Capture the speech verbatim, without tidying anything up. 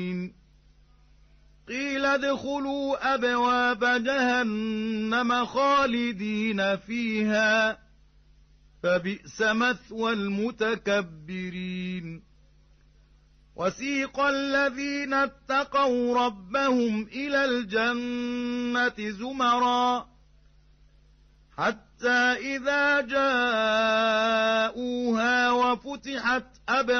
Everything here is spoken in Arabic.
قيل ادخلوا أبواب جهنم خالدين فيها فبئس مثوى المتكبرين وسيق الذين اتقوا ربهم إلى الجنة زمرا حتى إذا جاءوها وفتحت أبوابها